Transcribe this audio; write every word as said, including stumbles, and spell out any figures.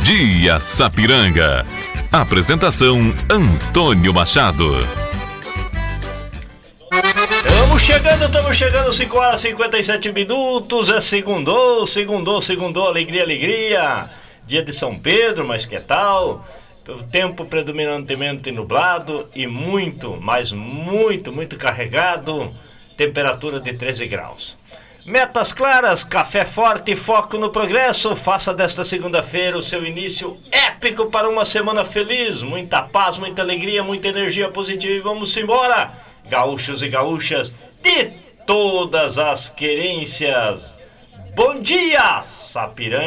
Dia Sapiranga. Apresentação Antônio Machado. Estamos chegando, estamos chegando, cinco horas e cinquenta e sete minutos, é segundou, segundou, segundou, alegria, alegria. Dia de São Pedro, mas que tal? O tempo predominantemente nublado e muito, mas muito, muito carregado, temperatura de treze graus. Metas claras, café forte, foco no progresso. Faça desta segunda-feira o seu início épico para uma semana feliz. Muita paz, muita alegria, muita energia positiva e vamos embora. Gaúchos e gaúchas de todas as querências. Bom dia, Sapiranga.